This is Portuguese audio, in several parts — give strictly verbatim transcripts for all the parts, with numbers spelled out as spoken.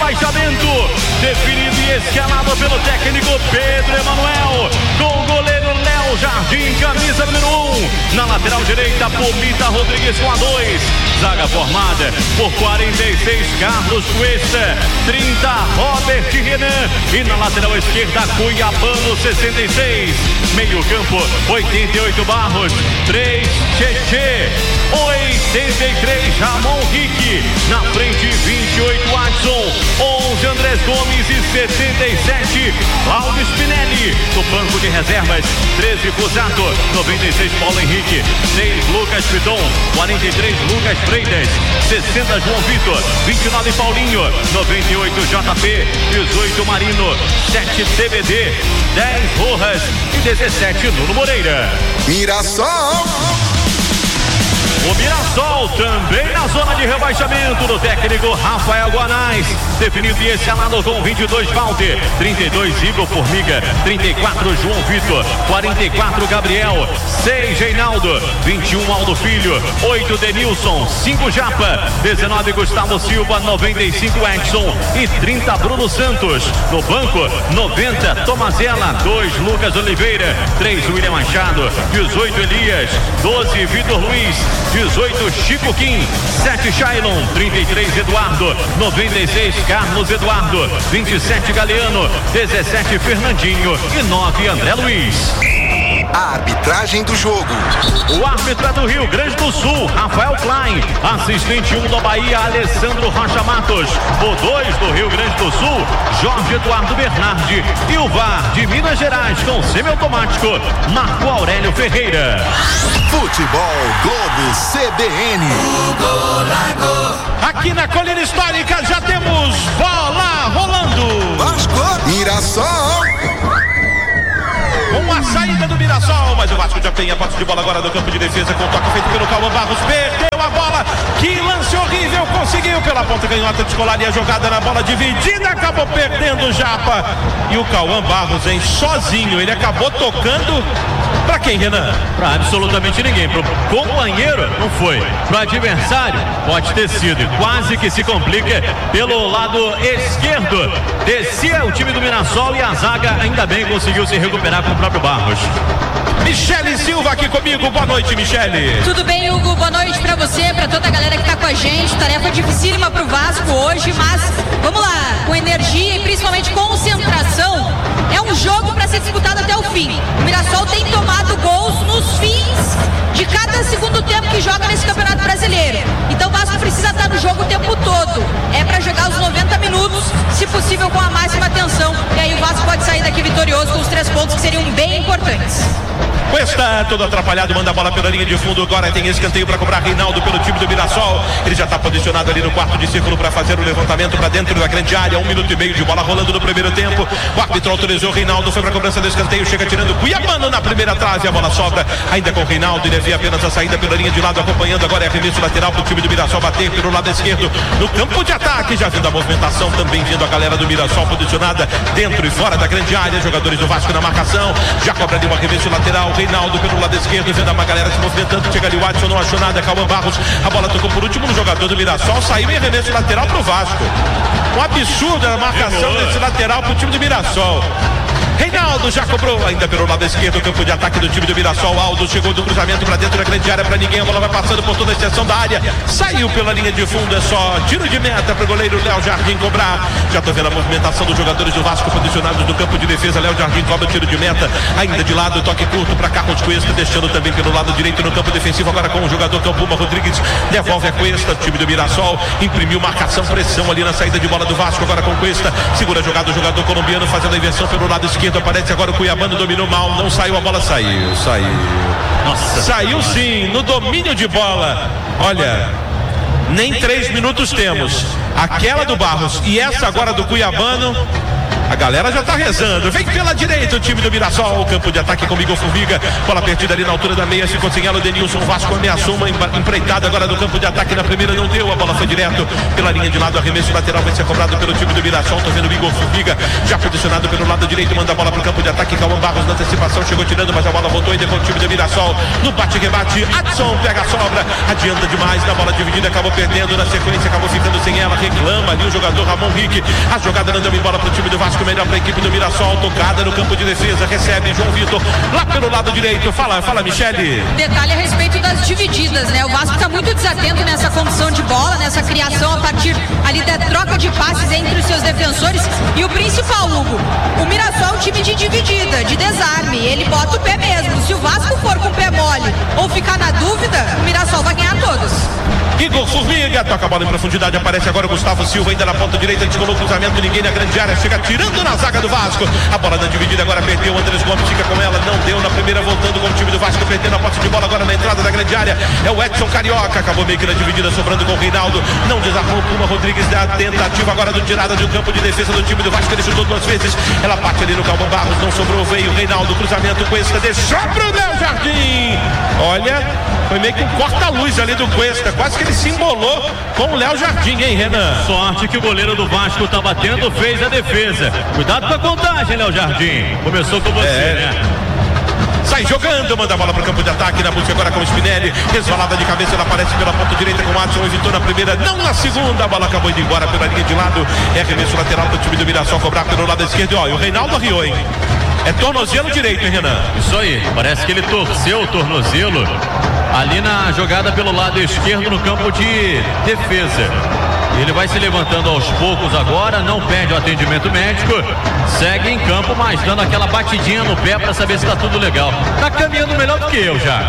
rebaixamento, definido e escalado pelo técnico Pedro Emanuel, com o goleiro Léo Jardim, camisa número um, na lateral direita, Pomita Rodrigues com a dois, zaga formada por quarenta e seis, Carlos Cuesta, trinta, Robert Renan, e na lateral esquerda, Cuiabano, sessenta e seis, meio campo, oitenta e oito, Barros, três, Tchê, oitenta e três, Ramon Rick, na frente, vinte e oito, Watson, onze, Andrés Gomes e setenta e sete, Claudio Spinelli, no banco de reservas, treze, Fusato, noventa e seis, Paulo Henrique, seis, Lucas Piton, quarenta e três, Lucas Freitas, sessenta, João Vitor, vinte e nove, Paulinho, noventa e oito, J P, dezoito, Marino, sete, T B D, dez, Rojas e dezessete, Nuno Moreira. Mirassol! O Mirassol também na zona de rebaixamento do técnico Rafael Guanais, definido e escalado com vinte e dois, Valter, trinta e dois, Igor Formiga, trinta e quatro, João Vitor, quarenta e quatro, Gabriel, seis, Reinaldo, vinte e um, Aldo Filho, oito, Denilson, cinco, Japa, dezenove, Gustavo Silva, noventa e cinco, Edson e trinta, Bruno Santos. No banco, noventa, Tomazella, dois, Lucas Oliveira, três, William Machado, dezoito, Elias, doze, Vitor Luiz, dezoito, Chico Kim, sete, Shailon, trinta e três, Eduardo, noventa e seis, Carlos Eduardo, vinte e sete, Galeano, dezessete, Fernandinho e nove, André Luiz. A arbitragem do jogo. O árbitro é do Rio Grande do Sul, Rafael Klein. Assistente um do Bahia, Alessandro Rocha Matos. O dois do Rio Grande do Sul, Jorge Eduardo Bernardi. E o V A R de Minas Gerais, com semiautomático, Marco Aurélio Ferreira. Futebol Globo C B N. Aqui na Colina Histórica já temos bola rolando. Vasco, Mirassol. Com a saída do Mirassol, mas o Vasco já tem a posse de bola agora no campo de defesa, com o toque feito pelo Cauã Barros, perdeu a bola, que lance horrível, conseguiu pela ponta canhota descolar e a jogada na bola dividida, acabou perdendo o Japa, e o Cauã Barros, hein, sozinho, ele acabou tocando pra quem, Renan? Pra absolutamente ninguém, pro companheiro não foi, pro adversário pode ter sido, e quase que se complica pelo lado esquerdo, descia o time do Mirassol e a zaga ainda bem conseguiu se recuperar com o próprio Barros. Michele Silva aqui comigo, boa noite, Michele. Tudo bem, Hugo, boa noite pra você, pra toda a galera que tá com a gente, tarefa dificílima pro Vasco hoje, mas vamos lá, com energia e principalmente concentração, é um jogo pra ser disputado até o fim. O Mirassol tem tomado gols nos fins de cada segundo tempo que joga nesse Campeonato Brasileiro, então o Vasco precisa estar no jogo o tempo todo, é pra jogar os noventa minutos, se possível com a máxima atenção, e aí o Vasco pode sair daqui vitorioso com os três pontos que seriam bem importantes. Cuesta, todo atrapalhado, manda a bola pela linha de fundo, agora tem escanteio para cobrar Reinaldo pelo time do Mirassol, ele já está posicionado ali no quarto de círculo para fazer o levantamento para dentro da grande área, um minuto e meio de bola rolando no primeiro tempo, o árbitro autorizou Reinaldo, foi para a cobrança do escanteio, chega tirando Cuiabano na primeira trave, a bola sobra, ainda com Reinaldo, ele havia apenas a saída pela linha de lado, acompanhando agora é arremesso lateral para o time do Mirassol bater pelo lado esquerdo, no campo de ataque, já vindo a movimentação, também vindo a galera do Mirassol posicionada dentro e fora da grande área, jogadores do Vasco na marcação, já cobra ali um arremesso lateral, Reinaldo pelo lado esquerdo, vendo uma galera se movimentando, chega ali o Watson, não achou nada, Cauã Barros, a bola tocou por último no jogador do Mirassol, saiu em arremesso lateral pro Vasco, um absurdo a marcação desse lateral pro time do Mirassol. Reinaldo já cobrou ainda pelo lado esquerdo, campo de ataque do time do Mirassol, Aldo chegou do cruzamento para dentro da grande área, para ninguém, a bola vai passando por toda a extensão da área, saiu pela linha de fundo, é só tiro de meta para o goleiro Léo Jardim cobrar, já tô vendo a movimentação dos jogadores do Vasco posicionados no campo de defesa, Léo Jardim cobra o tiro de meta, ainda de lado, toque curto para Carlos Cuesta, deixando também pelo lado direito no campo defensivo, agora com o jogador que é o Puma Rodrigues, devolve a Cuesta, time do Mirassol, imprimiu marcação, pressão ali na saída de bola do Vasco, agora com Cuesta, segura a jogada, o jogador colombiano fazendo a inversão pelo lado esquerdo, aparece agora o Cuiabano, dominou mal, não saiu, a bola saiu, saiu. Nossa, saiu sim, no domínio de bola. Olha, nem três minutos temos. Aquela do Barros e essa agora do Cuiabano. A galera já tá rezando. Vem pela direita o time do Mirassol. O campo de ataque com Miguel Formiga. Bola perdida ali na altura da meia. Se conseguir ela, o Denilson. O Vasco ameaçou uma empreitada agora do campo de ataque. Na primeira não deu. A bola foi direto pela linha de lado. Arremesso lateral vai ser cobrado pelo time do Mirassol. Tô vendo o Miguel Formiga já posicionado pelo lado direito. Manda a bola pro campo de ataque. Cauã Barros na antecipação. Chegou tirando, mas a bola voltou ainda com o time do Mirassol. No bate-rebate. Adson pega a sobra. Adianta demais na bola dividida. Acabou perdendo na sequência. Acabou ficando sem ela. Reclama ali o jogador Ramon Rick. A jogada não deu em bola pro time do Vasco. Melhor pra equipe do Mirassol. Tocada no campo de defesa. Recebe João Vitor lá pelo lado direito. Fala, fala, Michele. Detalhe a respeito das divididas, né? O Vasco tá muito desatento nessa condição de bola, nessa criação a partir ali da troca de passes entre os seus defensores. E o principal, Hugo, o Mirassol é um time de dividida, de desarme. Ele bota o pé mesmo. Se o Vasco for com o pé mole ou ficar na dúvida, o Mirassol vai ganhar todos. Igor Formiga toca a bola em profundidade. Aparece agora o Gustavo Silva ainda na ponta direita. Descolou o cruzamento. Ninguém na grande área. Chega tirando na zaga do Vasco. A bola na dividida agora perdeu. O Andrés Gomes fica com ela. Não deu na primeira. Voltando com o time do Vasco. Perdendo a posse de bola agora na entrada da grande área. É o Edson Carioca. Acabou meio que na dividida. Sobrando com o Reinaldo. Não desarmou o Puma Rodrigues. Da tentativa agora do tirada de um campo de defesa do time do Vasco. Ele chutou duas vezes. Ela bate ali no Cauã Barros. Não sobrou. Veio o Reinaldo. Cruzamento. Cuesta. Deixou pro Léo Jardim. Olha, foi meio que um corta-luz ali do Cuesta. Quase que ele se embolou com o Léo Jardim, hein, Renan? Sorte que o goleiro do Vasco tá batendo, fez a defesa. Cuidado com a contagem, Léo Jardim. Começou com você, é. né? Sai jogando, manda a bola para o campo de ataque, na busca agora com o Spinelli, resvalada de cabeça, ela aparece pela ponta direita com o Adson, evitou na primeira, não na segunda, a bola acabou indo embora pela linha de lado, é arremesso lateral para o time do Mirassol cobrar pelo lado esquerdo, ó, e o Reinaldo arriou, hein? É tornozelo direito, hein, Renan? Isso aí, parece que ele torceu o tornozelo ali na jogada pelo lado esquerdo no campo de defesa. Ele vai se levantando aos poucos agora, não perde o atendimento médico, segue em campo, mas dando aquela batidinha no pé para saber se tá tudo legal. Tá caminhando melhor do que eu já.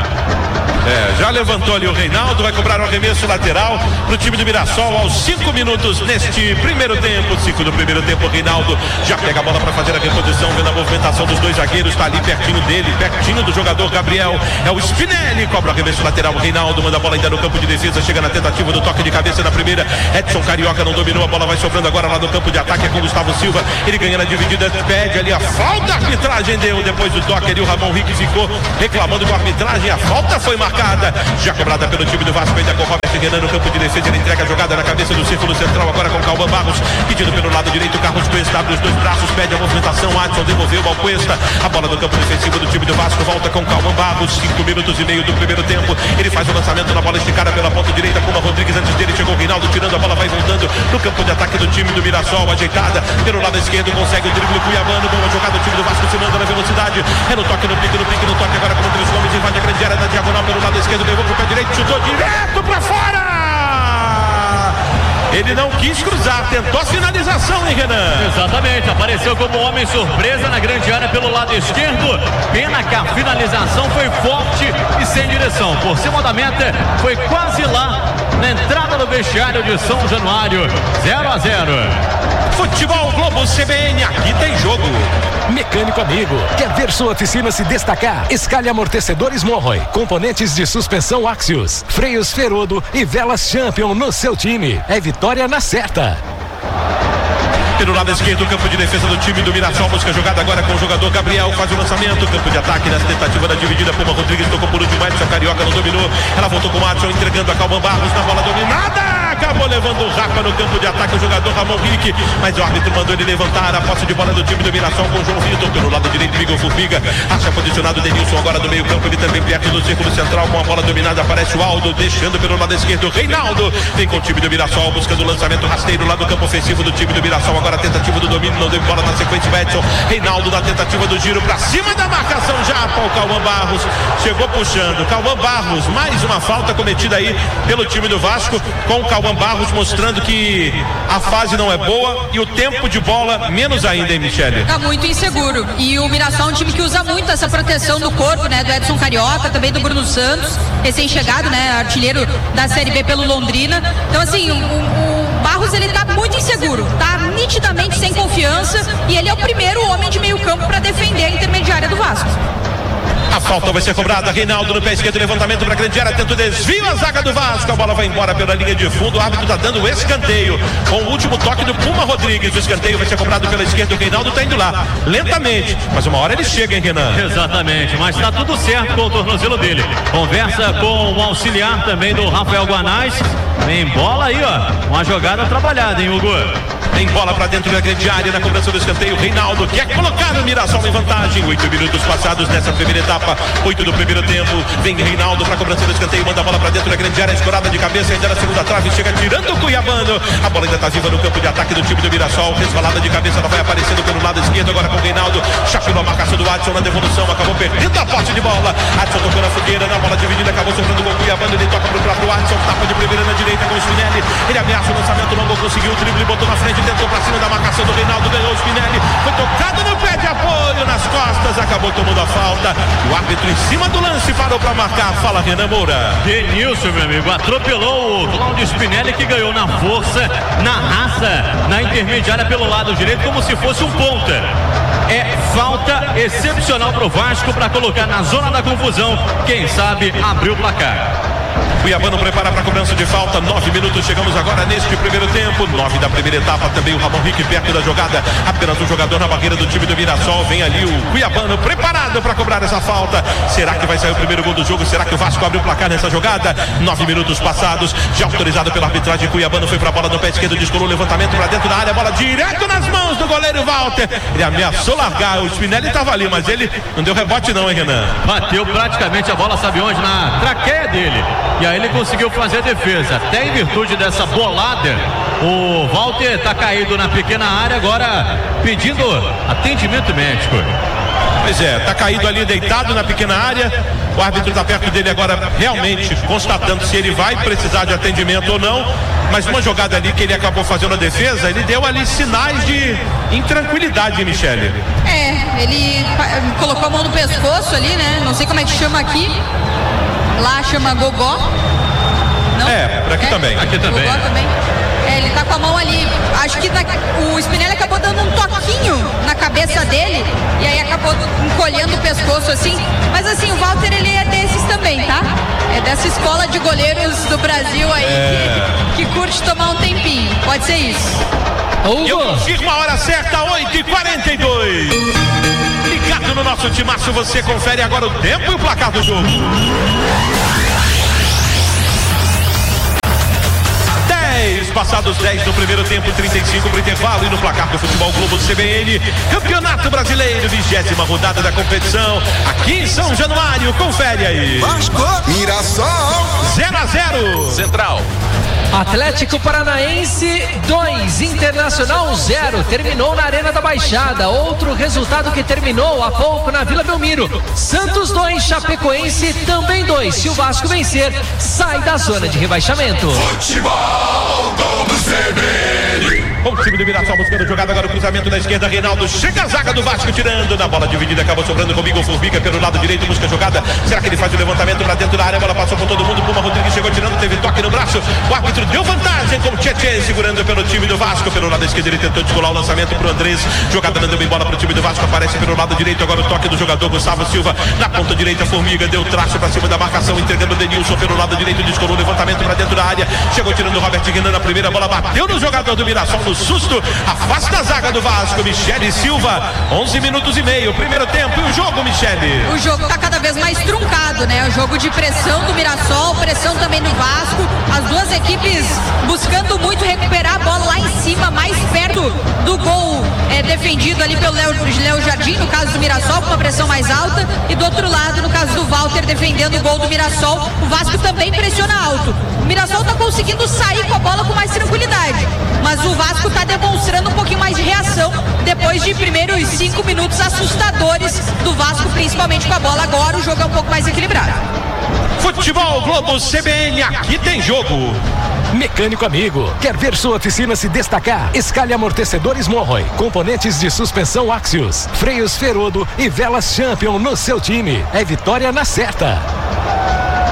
É, já levantou ali o Reinaldo, vai cobrar o arremesso lateral pro time do Mirassol aos cinco minutos neste primeiro tempo. Cinco do primeiro tempo, o Reinaldo já pega a bola para fazer a reposição, vendo a movimentação dos dois zagueiros, tá ali pertinho dele, pertinho do jogador Gabriel, é o Spinelli, cobra o arremesso lateral, o Reinaldo manda a bola ainda no campo de defesa, chega na tentativa do toque de cabeça na primeira, Edson Carioca não dominou, a bola vai sobrando agora lá no campo de ataque, é com o Gustavo Silva, ele ganha na dividida, pede ali a falta, a arbitragem deu, depois do toque ali o Ramon Rick ficou reclamando com a arbitragem, a falta foi marcada, já cobrada pelo time do Vasco, ainda com o Robert Renan no campo de defesa, ele entrega a jogada na cabeça do círculo central, agora com o Cauã Barros, pedindo pelo lado direito, o Carlos Cuesta abre os dois braços, pede a movimentação, Adson devolveu ao Cuesta, a bola do campo defensivo do time do Vasco, volta com o Cauã Barros, cinco minutos e meio do primeiro tempo, ele faz o lançamento na bola esticada pela ponta direita, Puma Rodrigues, antes dele chegou o Reinaldo, tirando a bola, vai voltando no campo de ataque do time do Mirassol, ajeitada pelo lado esquerdo, consegue o drible Cuiabano, boa jogada, o time do Vasco se manda na velocidade, é no toque, no pique, no pique, no toque, agora com o Andrés Gomes, invade a grande área da diagonal pelo lado esquerdo, levou pro pé direito, chutou direto pra fora! Ele não quis cruzar, tentou a finalização, hein, Renan? Exatamente, apareceu como homem surpresa na grande área pelo lado esquerdo. Pena que a finalização foi forte e sem direção. Por cima da meta, foi quase lá na entrada do vestiário de São Januário. zero a zero. Futebol Globo C B N, aqui tem jogo. Mecânico amigo, quer ver sua oficina se destacar? Escalhe amortecedores Monroy, componentes de suspensão Axios, freios Ferodo e velas Champion no seu time. É vitória na certa. Pelo lado esquerdo, o campo de defesa do time do Mirassol, busca a jogada agora com o jogador Gabriel, faz o lançamento, campo de ataque nessa tentativa da dividida, Puma Rodrigues tocou por último, Edson Carioca não dominou, ela voltou com o Adson, entregando a Cauã Barros na bola dominada, acabou levando o Rafa no campo de ataque, o jogador Ramon Rick, mas o árbitro mandou ele levantar a posse de bola do time do Mirassol com o João Vitor, pelo lado direito, Miguel Formiga, acha posicionado o Denilson agora do meio campo, ele também perto do círculo central, com a bola dominada, aparece o Aldo, deixando pelo lado esquerdo, Reinaldo, vem com o time do Mirassol, buscando o lançamento rasteiro lá do campo ofensivo do time do Mirassol, agora a tentativa do domínio, não deu bola na sequência, o Edson, Reinaldo na tentativa do giro, pra cima da marcação já, para o Cauã Barros, chegou puxando, Cauã Barros, mais uma falta cometida aí pelo time do Vasco, com o Cauã Barros mostrando que a fase não é boa e o tempo de bola menos ainda, hein, Michele? Tá muito inseguro, e o Mirassol é um time que usa muito essa proteção do corpo, né, do Edson Carioca, também do Bruno Santos, recém-chegado, né, artilheiro da Série B pelo Londrina, então assim, o, o Barros, ele tá muito inseguro, tá nitidamente sem confiança, e ele é o primeiro homem de meio campo para defender a intermediária do Vasco. A falta vai ser cobrada. Reinaldo no pé esquerdo, levantamento para a grande área, tenta o desvio, a zaga do Vasco. A bola vai embora pela linha de fundo. O árbitro está dando o escanteio com o último toque do Puma Rodrigues. O escanteio vai ser cobrado pela esquerda. O Reinaldo está indo lá lentamente, mas uma hora ele chega, hein, Renan? Exatamente, mas está tudo certo com o tornozelo dele. Conversa com o auxiliar também do Rafael Guanais. Vem bola aí, ó. Uma jogada trabalhada, hein, Hugo? Tem bola para dentro da grande área na cobrança do escanteio. Reinaldo quer colocar o Mirassol em vantagem. Oito minutos passados nessa primeira etapa. Oito do primeiro tempo. Vem Reinaldo para a cobrança do escanteio. Manda a bola para dentro da grande área. Escorada de cabeça ainda na segunda trave. Chega tirando o Cuiabano. A bola ainda está viva no campo de ataque do time do Mirassol. Resvalada de cabeça. Ela vai aparecendo pelo lado esquerdo. Agora com o Reinaldo. Chapilou a marcação do Adson na devolução. Acabou perdendo a posse de bola. Adson tocou na fogueira. Na bola dividida. Acabou sofrendo com o Cuiabano. Ele toca para o próprio Adson. Tapa de primeira na direita com o Spinelli. Ele ameaça o lançamento longo. Conseguiu o drible. Botou na frente. Tentou para cima da marcação do Reinaldo, ganhou o Spinelli, foi tocado no pé de apoio, nas costas, acabou tomando a falta. O árbitro em cima do lance parou para marcar. Fala, Renan Moura. Denilson, meu amigo, atropelou o Cláudio Spinelli, que ganhou na força, na raça, na intermediária pelo lado direito, como se fosse um ponta. É falta excepcional pro Vasco para colocar na zona da confusão. Quem sabe abrir o placar. Cuiabano prepara para a cobrança de falta. Nove minutos, chegamos agora neste primeiro tempo. Nove da primeira etapa, também o Ramon Rick perto da jogada. Apenas um jogador na barreira do time do Mirassol. Vem ali o Cuiabano preparado para cobrar essa falta. Será que vai sair o primeiro gol do jogo? Será que o Vasco abre o placar nessa jogada? Nove minutos passados, já autorizado pela arbitragem. Cuiabano foi para a bola no pé esquerdo, descolou o levantamento para dentro da área. Bola direto nas mãos do goleiro Walter. Ele ameaçou largar. O Spinelli estava ali, mas ele não deu rebote não, hein, Renan? Bateu praticamente a bola, sabe onde? Na traqueia dele. E aí ele conseguiu fazer a defesa. Até em virtude dessa bolada, o Walter está caído na pequena área, agora pedindo atendimento médico. Pois é, está caído ali, deitado na pequena área. O árbitro está perto dele agora, realmente constatando se ele vai precisar de atendimento ou não. Mas uma jogada ali que ele acabou fazendo a defesa, ele deu ali sinais de intranquilidade, Michele. É, ele colocou a mão no pescoço ali, né? Não sei como é que chama aqui. Lá chama gogó. Não? É, por aqui é? também. Aqui também. Gogó também. É, ele tá com a mão ali. Acho que na, o Spinelli acabou dando um toquinho na cabeça dele e aí acabou encolhendo o pescoço assim. Mas assim, o Walter, ele é desses também, tá? É dessa escola de goleiros do Brasil aí é. que, que curte tomar um tempinho. Pode ser isso. Hugo. Eu confirmo a hora certa, oito e quarenta e dois. Ligado no nosso timaço, você confere agora o tempo e o placar do jogo. dez, passados dez do primeiro tempo, trinta e cinco para o intervalo. E no placar do Futebol Globo C B N, Campeonato Brasileiro, vigésima rodada da competição, aqui em São Januário. Confere aí. Vasco, Mirassol, zero a zero. Central. Atlético Paranaense dois, Internacional zero, terminou na Arena da Baixada. Outro resultado que terminou há pouco na Vila Belmiro. Santos dois, Chapecoense também dois. Se o Vasco vencer, sai da zona de rebaixamento. Futebol Globo C B N. O time do Mirassol buscando jogada, agora o cruzamento da esquerda, Reinaldo, chega a zaga do Vasco tirando, na bola dividida, acabou sobrando comigo, o Formiga pelo lado direito, busca a jogada, será que ele faz o levantamento para dentro da área, a bola passou por todo mundo, Puma Rodrigues chegou tirando, teve toque no braço, o árbitro deu vantagem com o Tietê, segurando pelo time do Vasco, pelo lado esquerdo ele tentou descolar o lançamento pro Andrés, jogada não deu bem bola pro time do Vasco, aparece pelo lado direito, agora o toque do jogador Gustavo Silva, na ponta direita, Formiga deu traço para cima da marcação, entregando o Denilson pelo lado direito, descolou o levantamento para dentro da área, chegou tirando o Robert Guinan na primeira bola, bateu no jogador do Mirassol no susto, afasta a zaga do Vasco, Michele Silva, onze minutos e meio, primeiro tempo, e o jogo, Michele? O jogo tá cada vez mais truncado, né? O jogo de pressão do Mirassol, pressão também do Vasco, as duas equipes buscando muito recuperar a bola lá em cima, mais perto do gol é, defendido ali pelo Léo Jardim, no caso do Mirassol, com uma pressão mais alta, e do outro lado, no caso do Walter, defendendo o gol do Mirassol, o Vasco também pressiona alto. O Mirassol tá conseguindo sair com a bola com mais tranquilidade, mas o Vasco tá demonstrando um pouquinho mais de reação depois de primeiros cinco minutos assustadores do Vasco, principalmente com a bola. Agora o jogo é um pouco mais equilibrado. Futebol Globo C B N, aqui tem jogo. Mecânico amigo, quer ver sua oficina se destacar? Escalhe amortecedores Monroy, componentes de suspensão Axios, freios Ferodo e velas Champion no seu time. É vitória na certa.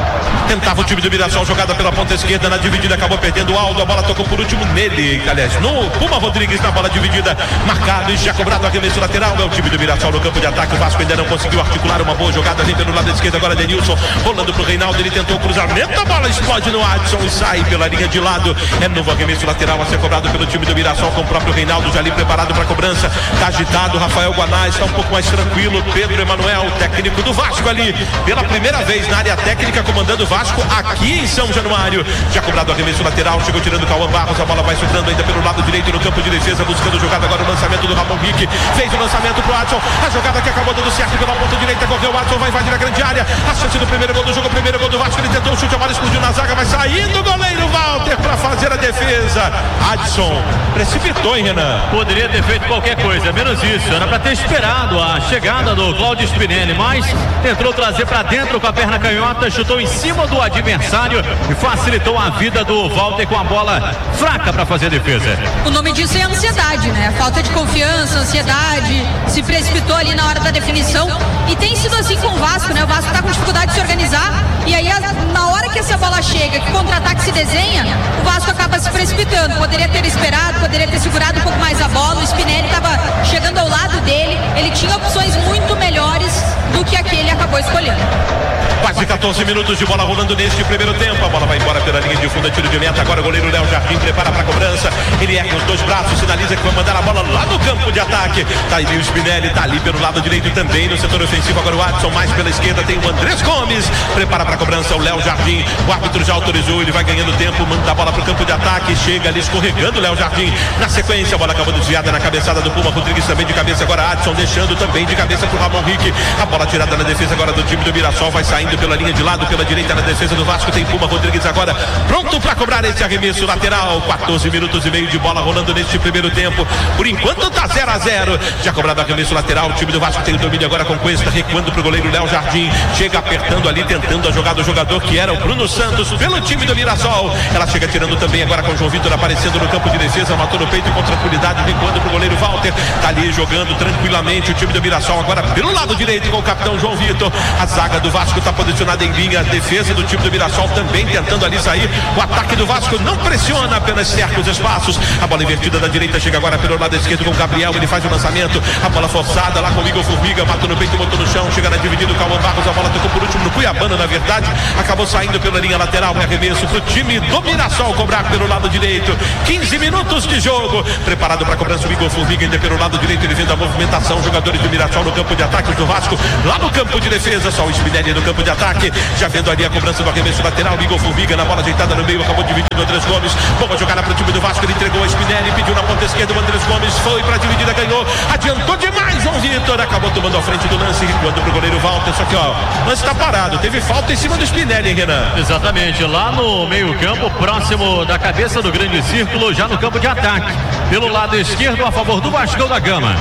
Tentava o time do Mirassol, jogada pela ponta esquerda, na dividida acabou perdendo o Aldo, a bola tocou por último nele, aliás, no Puma Rodrigues na bola dividida, marcado e já cobrado arremesso lateral, é o time do Mirassol no campo de ataque, o Vasco ainda não conseguiu articular uma boa jogada, vem pelo lado esquerdo agora Denilson, rolando pro Reinaldo, ele tentou o cruzamento, a bola explode no Adson e sai pela linha de lado, é novo arremesso lateral a ser cobrado pelo time do Mirassol, com o próprio Reinaldo já ali preparado para cobrança, tá agitado, Rafael Guanais está um pouco mais tranquilo, Pedro Emanuel, técnico do Vasco ali, pela primeira vez na área técnica, comandando o Vasco aqui em São Januário, já cobrado o arremesso lateral, chegou tirando o Cauã Barros, a bola vai sobrando ainda pelo lado direito no campo de defesa, buscando jogada agora o lançamento do Ramon Rick, fez o lançamento pro Adson, a jogada que acabou dando certo pela ponta direita, correu o Adson, vai invadir a grande área, a chance do primeiro gol do jogo, o primeiro gol do Vasco, ele tentou o chute, a bola explodiu na zaga, vai saindo o goleiro Walter para fazer a defesa, Adson precipitou, hein, Renan? Poderia ter feito qualquer coisa, menos isso, era para ter esperado a chegada do Cláudio Spinelli, mas tentou trazer para dentro com a perna canhota, chutou em cima do adversário e facilitou a vida do Walter com a bola fraca para fazer a defesa. O nome disso é ansiedade, né? Falta de confiança, ansiedade, se precipitou ali na hora da definição e tem sido assim com o Vasco, né? O Vasco tá com dificuldade de se organizar e aí na hora que essa bola chega, que o contra-ataque se desenha, o Vasco acaba se precipitando. Poderia ter esperado, poderia ter segurado um pouco mais a bola, o Spinelli estava chegando ao lado dele, ele tinha opções muito melhores do que aquele acabou escolhendo. Quase quatorze minutos de bola rolando neste primeiro tempo. A bola vai embora pela linha de fundo, tiro de meta. Agora o goleiro Léo Jardim prepara para a cobrança. Ele ergue os dois braços, sinaliza que vai mandar a bola lá no campo de ataque. Tá aí o Spinelli, tá ali pelo lado direito também no setor ofensivo. Agora o Adson, mais pela esquerda tem o Andrés Gomes. Prepara para a cobrança o Léo Jardim. O árbitro já autorizou, ele vai ganhando tempo, manda a bola para o campo de ataque. Chega ali escorregando o Léo Jardim. Na sequência, a bola acabou desviada na cabeçada do Puma Rodrigues, também de cabeça. Agora Adson deixando também de cabeça pro Ramon Rick. A bola tirada na defesa agora do time do Mirassol, vai saindo pela linha de lado, pela direita na defesa do Vasco, tem Puma Rodrigues agora pronto para cobrar esse arremesso lateral. quatorze minutos e meio de bola rolando neste primeiro tempo, por enquanto tá zero a zero, já cobrado arremesso lateral, o time do Vasco tem o domínio agora com Cuesta, recuando pro goleiro Léo Jardim, chega apertando ali, tentando a jogada do jogador que era o Bruno Santos, pelo time do Mirassol, ela chega tirando também agora com o João Vitor aparecendo no campo de defesa, matou no peito com tranquilidade, recuando pro goleiro Walter, tá ali jogando tranquilamente o time do Mirassol, agora pelo lado direito com o capitão João Vitor, a zaga do Vasco tá posicionada em linha, a defesa do time do Mirassol também tentando ali sair, o ataque do Vasco não pressiona, apenas cerca os espaços, a bola invertida da direita chega agora pelo lado esquerdo com o Gabriel, ele faz o lançamento, a bola forçada lá com o Igor Formiga, matou no peito, botou no chão, chega na dividida o Cauã Barros, a bola tocou por último no Cuiabano, na verdade, acabou saindo pela linha lateral, arremesso pro time do Mirassol cobrar pelo lado direito, quinze minutos de jogo, preparado para a cobrança o Igor Formiga, ainda pelo lado direito, ele vendo a movimentação, jogadores do Mirassol no campo de ataque do Vasco, lá no campo de defesa, só o Spinelli no campo de ataque, já vendo ali a cobrança do arremesso lateral, Igor Formiga na bola ajeitada no meio, acabou dividindo o Andrés Gomes, boa jogada para o time do Vasco, ele entregou a Spinelli, pediu na ponta esquerda, o Andrés Gomes foi para a dividida, ganhou, adiantou demais, João Vitor, acabou tomando a frente do lance, recuando para o goleiro Walter, só que ó, o lance está parado, teve falta em cima do Spinelli, hein, Renan? Exatamente, lá no meio campo, próximo da cabeça do grande círculo, já no campo de ataque, pelo lado esquerdo a favor do Vascão da Gama.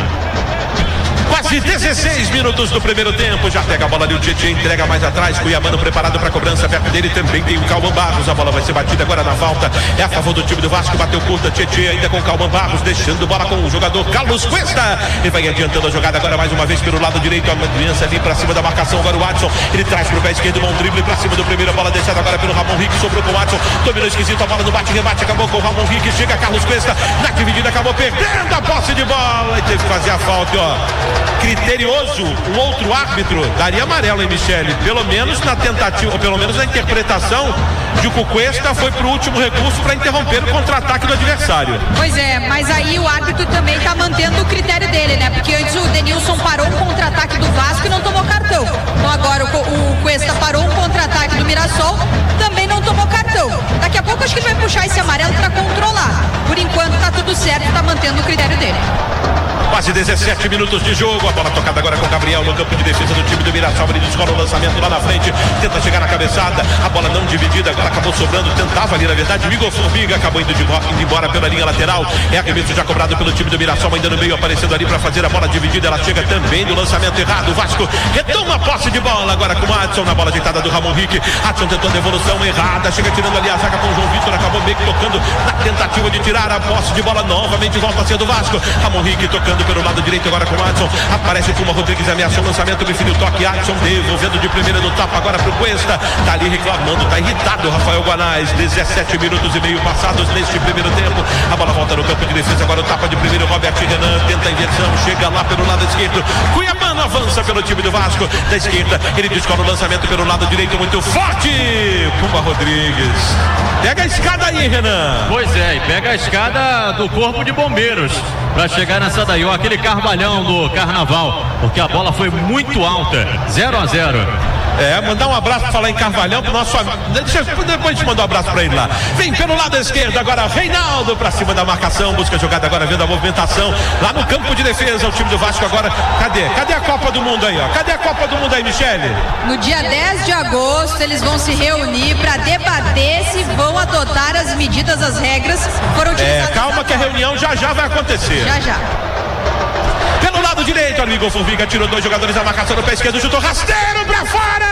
Quase dezesseis minutos do primeiro tempo, já pega a bola ali, o Tietê entrega mais atrás, Cuiabano preparado para a cobrança, perto dele também tem o Cauã Barros, a bola vai ser batida agora na falta, é a favor do time do Vasco, bateu curta, Tietê ainda com o Cauã Barros, deixando bola com o jogador Carlos Cuesta, ele vai adiantando a jogada agora mais uma vez pelo lado direito, a criança ali para cima da marcação, agora o Adson, ele traz pro pé esquerdo, bom drible para cima do primeiro, a bola deixada agora pelo Ramon Rick, sobrou com o Adson, dominou esquisito, a bola no bate-rebate, acabou com o Ramon Rick, chega Carlos Cuesta, na dividida acabou perdendo a posse de bola, e teve que fazer a falta, ó, criterioso, um outro árbitro daria amarelo, hein, Michele? Pelo menos na tentativa, ou pelo menos na interpretação de que o Cuesta foi pro último recurso para interromper o contra-ataque do adversário. Pois é, mas aí o árbitro também tá mantendo o critério dele, né? Porque antes o Denilson parou um contra-ataque do Vasco e não tomou cartão. Então agora o, o Cuesta parou um contra-ataque do Mirassol, também não tomou cartão. Daqui a pouco acho que ele vai puxar esse amarelo para controlar. Por enquanto tá tudo certo, tá mantendo o critério dele. Quase dezessete minutos de jogo, a bola tocada agora com o Gabriel no campo de defesa do time do Mirassol, ele descola o lançamento lá na frente, tenta chegar na cabeçada, a bola não dividida, agora acabou sobrando, tentava ali na verdade, o Igor Formiga acabou indo, de, indo embora pela linha lateral, é arremesso já cobrado pelo time do Mirassol, ainda no meio aparecendo ali para fazer a bola dividida, ela chega também no lançamento errado, o Vasco retoma a posse de bola agora com o Adson, na bola ajeitada do Ramon Rick, Adson tentou a devolução errada, chega tirando ali a zaga com o João Vitor, acabou meio que tocando na tentativa de tirar a posse de bola, novamente volta a ser do Vasco, Ramon Rick tocando pelo lado direito agora com o Adson. Aparece o Puma Rodrigues, ameaçou o lançamento, preferiu o toque. Adson devolvendo de primeira no tapa agora pro Cuesta. Tá ali reclamando, tá irritado o Rafael Guanais. dezessete minutos e meio passados neste primeiro tempo. A bola volta no campo de defesa, agora o tapa de primeiro. Robert Renan tenta a inversão, chega lá pelo lado esquerdo. Cuiabano avança pelo time do Vasco. Da esquerda, ele descola o lançamento pelo lado direito, muito forte. Puma Rodrigues. Pega a escada aí, Renan. Pois é, e pega a escada do Corpo de Bombeiros para chegar nessa daí, ó, aquele carvalhão do Carnaval, porque a bola foi muito alta. zero a zero. É, mandar um abraço pra falar em Carvalhão pro nosso amigo. Deixa, depois a gente manda um abraço pra ele lá. Vem pelo lado esquerdo agora, Reinaldo pra cima da marcação, busca a jogada agora, vendo a movimentação lá no campo de defesa. O time do Vasco agora, cadê? Cadê a Copa do Mundo aí, ó? Cadê a Copa do Mundo aí, Michele? No dia dez de agosto, eles vão se reunir pra debater se vão adotar as medidas, as regras foram utilizadas. É, calma que a reunião já já vai acontecer. Já já. Pelo lado direito, ali Igor Formiga tirou dois jogadores da marcação no pé esquerdo, chutou rasteiro pra fora!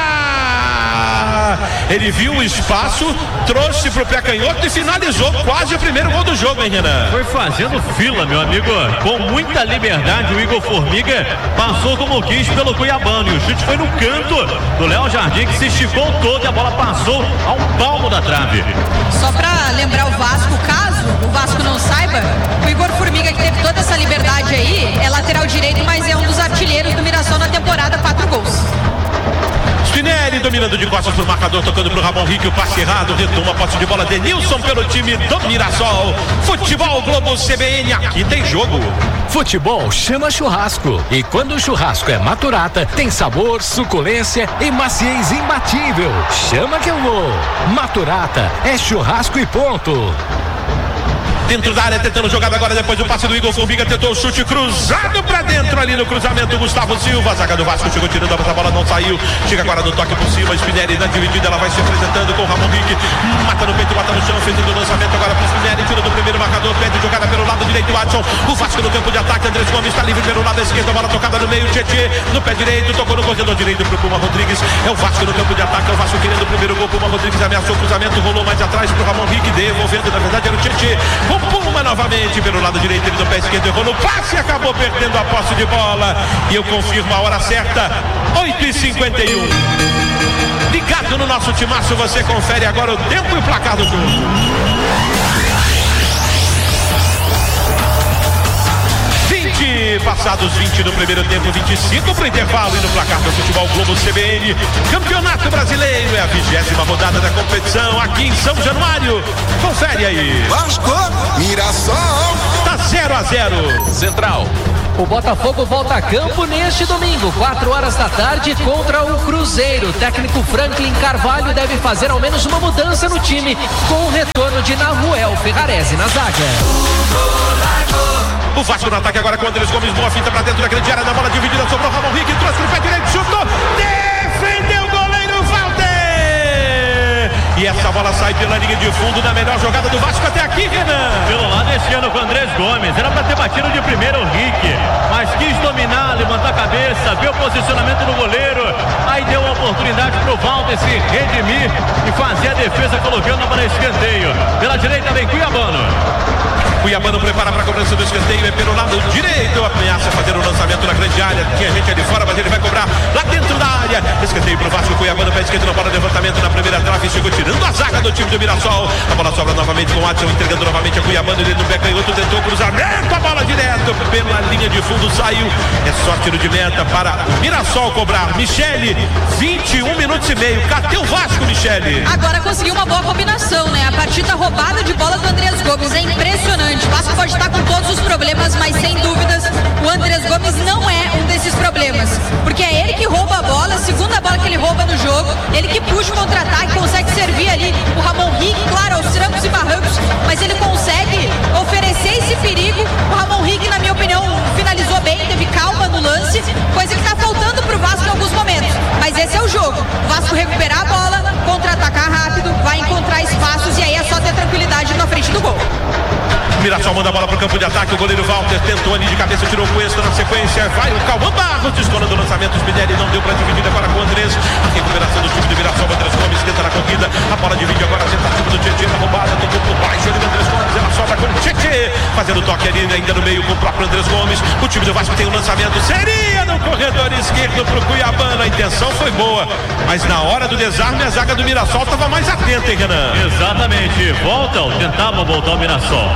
Ele viu o espaço, trouxe pro pé canhoto e finalizou quase o primeiro gol do jogo, hein, Renan? Foi fazendo fila, meu amigo, com muita liberdade. O Igor Formiga passou como quis pelo Cuiabano e o chute foi no canto do Léo Jardim, que se esticou todo e a bola passou a um palmo da trave. Só pra lembrar o Vasco, caso o Vasco não saiba, o Igor Formiga, que teve toda essa liberdade aí, é lateral direito, mas é um dos artilheiros do Mirassol na temporada, quatro gols. Spinelli dominando de costas pro marcador, tocando pro Ramon Rick, o passe errado, retoma a posse de bola de Nilson pelo time do Mirassol. Futebol Globo C B N, aqui tem jogo. Futebol chama churrasco. E quando o churrasco é Maturata, tem sabor, suculência e maciez imbatível. Chama que eu vou. Maturata é churrasco e ponto. Dentro da área, tentando jogada agora depois do passe do Igor Formiga, tentou o chute cruzado pra dentro ali no cruzamento, Gustavo Silva, a zaga do Vasco chegou tirando, a bola não saiu, chega agora no toque por cima, Spinelli na dividida, ela vai se apresentando com o Ramon Rick, mata no peito, mata no chão, fez o lançamento agora pro Spinelli, tira do primeiro marcador, pede jogada pelo lado direito, Adson, o Vasco no campo de ataque, Andrés Gomes está livre pelo lado esquerdo, a bola tocada no meio, Tietê, no pé direito, tocou no corredor direito pro Puma Rodrigues, é o Vasco no campo de ataque, é o Vasco querendo o primeiro gol, Puma Rodrigues ameaçou o cruzamento, rolou mais atrás pro Ramon Rick, devolvendo, na verdade era o Tietê, o Puma novamente pelo lado direito, ele no pé esquerdo errou no passe e acabou perdendo a posse de bola. E eu confirmo a hora certa, oito e cinquenta e um. Ligado no nosso timaço, você confere agora o tempo e o placar do jogo. vinte, passados vinte no primeiro tempo, vinte e cinco para o intervalo e no placar do Futebol Globo C B N. Campeonato Brasileiro é a vigésima rodada da competição aqui em São Januário. Confere aí. Vasco, Mirassol. Tá zero a zero. Central. O Botafogo volta a campo neste domingo, quatro horas da tarde, contra o Cruzeiro. O técnico Franklin Carvalho deve fazer ao menos uma mudança no time, com o retorno de Nahuel Ferrarese na zaga. O Vasco no ataque agora com o Andrés Gomes, boa finta pra dentro da grande área, na bola dividida, sobrou Ramon Rick, trouxe no pé direito, chutou, defendeu o goleiro Walter! E essa bola sai pela linha de fundo na melhor jogada do Vasco até aqui, Renan. Pelo lado esquerdo com o Andrés Gomes, era pra ter batido de primeiro o Rick, mas quis dominar, levantar a cabeça, viu o posicionamento do goleiro, aí deu a oportunidade pro Walter se redimir e fazer a defesa colocando para escanteio. Pela direita vem Cuiabano. Cuiabano prepara para a cobrança do escanteio, é pelo lado direito, ameaça fazer o lançamento na grande área, tinha gente ali fora, mas ele vai cobrar lá dentro da área, escanteio pro Vasco, Cuiabano, pé esquerdo, na bola, levantamento na primeira trave, chegou tirando a zaga do time do Mirassol, a bola sobra novamente com o Adson, entregando novamente a Cuiabano, ele no pé canhoto, tentou o cruzamento, a bola direto pela linha de fundo, saiu, é só tiro de meta para o Mirassol cobrar. Michele, vinte e um minutos e meio, cadê o Vasco, Michele? Agora conseguiu uma boa combinação, né? A partida roubada de bola do Andrés Gomes é impressionante. O Vasco pode estar com todos os problemas, mas sem dúvidas o Andrés Gomes não é um desses problemas, porque é ele que rouba a bola, a segunda bola que ele rouba no jogo, ele que puxa o contra-ataque, consegue servir ali o Ramon Rick, claro, aos trancos e barrancos, mas ele consegue oferecer esse perigo. O Ramon Rick, na minha opinião, finalizou bem, teve calma no lance, coisa que está faltando pro Vasco em alguns momentos, mas esse é o jogo, o Vasco recuperar a bola, contra-atacar rápido, vai encontrar espaços e aí é só ter tranquilidade na frente do gol. Mirassol manda a bola para o campo de ataque. O goleiro Walter tentou ali de cabeça, tirou o Cuesta na sequência. Vai o Cauã Barros, descolando o lançamento. Spinelli não deu para dividir agora com o Andrés. A recuperação do time do Mirassol. Andrés Gomes tenta na corrida. A bola divide agora. A tentativa do Tietê na roubada. Do grupo baixo ali do Andrés Gomes. Ela sobra com o Tietê. Fazendo toque ali ainda no meio com o próprio Andrés Gomes. O time do Vasco tem um lançamento. Seria no corredor esquerdo para o Cuiabano. A intenção foi boa, mas na hora do desarme a zaga do Mirassol estava mais atenta, hein, Renan? Exatamente. Voltam, tentavam voltar o Mirassol.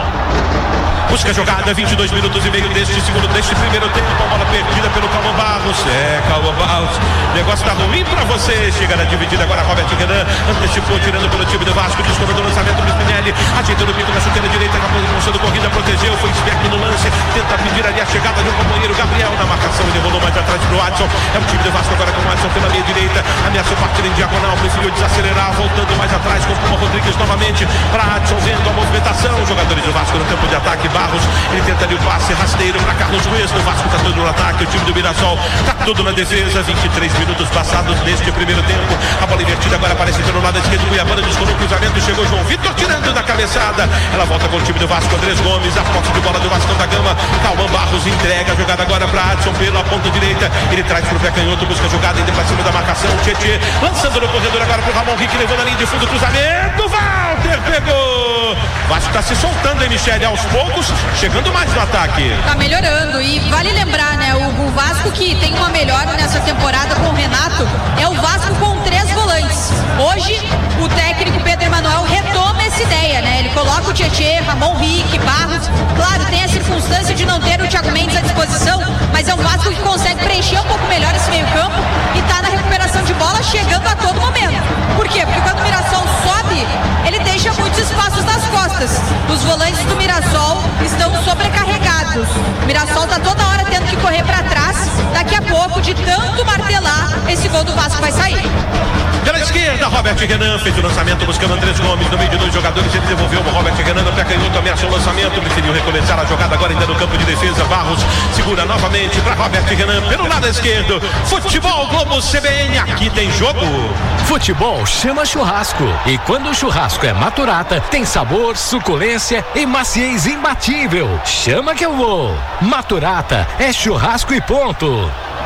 Busca a jogada, vinte e dois minutos e meio deste segundo, deste primeiro tempo. A bola perdida pelo Cauã Barros. É, Cauã Barros. O negócio tá ruim pra você. Chega na dividida agora, Robert Renan. Antecipou, tirando pelo time do Vasco. Descobriu o lançamento do Spinelli. Ajeitando o bico na chuteira direita. Acabou demonstrando corrida, protegeu. Foi esperto no lance. Tenta pedir ali a chegada de um companheiro. Gabriel na marcação. Ele rolou mais atrás pro Adson. É o time do Vasco agora com o Adson pela meia direita. Ameaçou partir em diagonal. Preferiu desacelerar. Voltando mais atrás com o Rodrigues novamente. Pra Adson vendo a movimentação. Jogadores do Vasco no campo de ataque. Barros, ele tenta ali o passe rasteiro para Carlos Cuesta. O Vasco está todo no ataque, o time do Mirassol está tudo na defesa. vinte e três minutos passados neste primeiro tempo. A bola invertida agora aparece pelo lado esquerdo. Cuiabano descolou o cruzamento, chegou João Vitor tirando da cabeçada. Ela volta com o time do Vasco. Andrés Gomes, a posse de bola do Vasco da Gama. Cauã Barros entrega a jogada agora para Adson pela ponta direita. Ele traz para o pé canhoto, busca a jogada ainda para cima da marcação. Tietê lançando no corredor agora para o Ramon Rick, levando a linha de fundo, cruzamento. Walter pegou. Vasco está se soltando, hein, Michele, aos poucos, chegando mais no ataque. Tá melhorando e vale lembrar, né, o, o Vasco que tem uma melhora nessa temporada com o Renato, é o Vasco com três volantes. Hoje, o técnico Pedro Emanuel retoma essa ideia, né, ele coloca o Tietê, Ramon Rick, Barros, claro, tem a circunstância de não ter o Thiago Mendes à disposição, mas é um Vasco que consegue preencher um pouco melhor esse meio campo e tá na recuperação de bola chegando a todo momento. Por quê? Porque quando o Mirassol sobe, ele deixa muitos espaços nas costas. Os volantes do Mirassol estão sobrecarregados. O Mirassol tá toda hora tendo que correr para trás. Daqui a pouco, de tanto martelar, esse gol do Vasco vai sair. Pela esquerda, Robert Renan fez o lançamento buscando Andrés Gomes no meio de dois jogadores. Ele devolveu o Robert Renan no pé canhoto, ameaçou o lançamento. Preferiu recomeçar a jogada agora ainda no campo de defesa. Barros segura novamente para Robert Renan pelo lado esquerdo. Futebol Globo C B N, aqui tem jogo. Futebol chama churrasco. E quando o churrasco é Maturata, tem sabor, suculência e maciez imbatível. Chama que eu vou. Maturata é churrasco e ponto.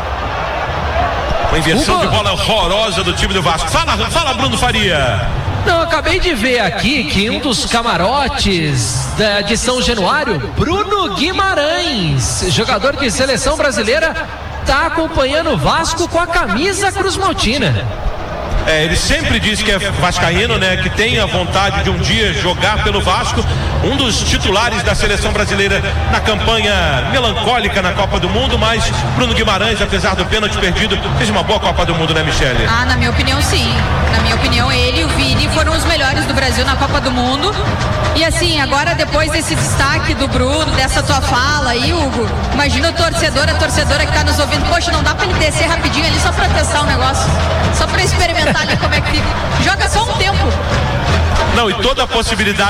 Uma inversão de bola horrorosa do time do Vasco. Fala, fala Bruno Faria. Não, acabei de ver aqui que um dos camarotes da, de São Januário, Bruno Guimarães, jogador de seleção brasileira, está acompanhando o Vasco com a camisa Cruz Maltina. É, ele sempre diz que é vascaíno, né? Que tem a vontade de um dia jogar pelo Vasco. Um dos titulares da seleção brasileira na campanha melancólica na Copa do Mundo, mas Bruno Guimarães, apesar do pênalti perdido, fez uma boa Copa do Mundo, né, Michele? Ah, na minha opinião, sim. Na minha opinião, ele e o Vini foram os melhores do Brasil na Copa do Mundo. E assim, agora depois desse destaque do Bruno, dessa tua fala aí, Hugo, imagina o torcedor, a torcedora que tá nos ouvindo, poxa, não dá pra ele descer rapidinho ali só pra testar o negócio, só pra experimentar ali como é que fica. Joga só um tempo. Não, e toda a possibilidade